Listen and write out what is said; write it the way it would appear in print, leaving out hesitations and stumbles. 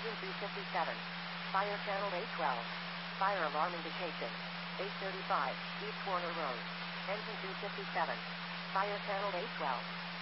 Engine 257. Fire channel A12. Fire alarm indication. 835, East Corner Road. Engine 257. Fire channel A12.